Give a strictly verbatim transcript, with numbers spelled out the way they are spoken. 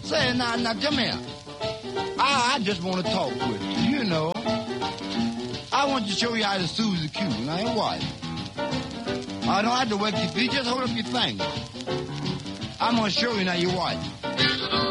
Say, now, now, come here. I, I just want to talk with you, you know. I want to show you how to Susie Q. Now, what? I don't have to wet your feet. Just hold up your finger. I'm going to show you now. You watch.